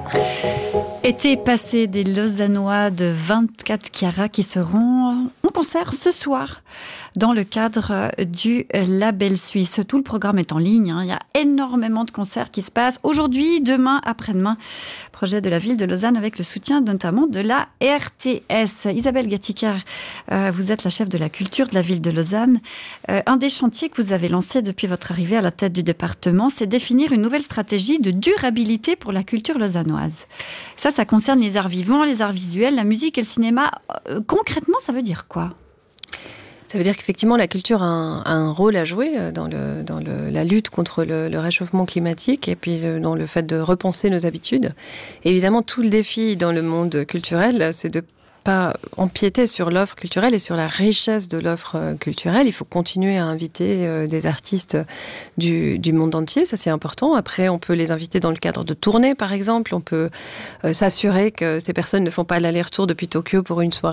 Été passé des Lausannois de 24 carats qui seront en concert ce soir dans le cadre du Label Suisse. Tout le programme est en ligne. Il y a énormément de concerts qui se passent aujourd'hui, demain, après-demain. Projet de la ville de Lausanne avec le soutien notamment de la RTS. Isabelle Gattiker, vous êtes la chef de la culture de la ville de Lausanne. Un des chantiers que vous avez lancé depuis votre arrivée à la tête du département, c'est définir une nouvelle stratégie de durabilité pour la culture lausannoise. Ça concerne les arts vivants, les arts visuels, la musique et le cinéma. Concrètement, ça veut dire quoi ? Ça veut dire qu'effectivement, la culture a un rôle à jouer dans la lutte contre le réchauffement climatique et puis dans le fait de repenser nos habitudes. Et évidemment, tout le défi dans le monde culturel, c'est de pas empiéter sur l'offre culturelle et sur la richesse de l'offre culturelle. Il faut continuer à inviter des artistes du monde entier, ça c'est important. Après, on peut les inviter dans le cadre de tournées, par exemple. On peut s'assurer que ces personnes ne font pas l'aller-retour depuis Tokyo pour une soirée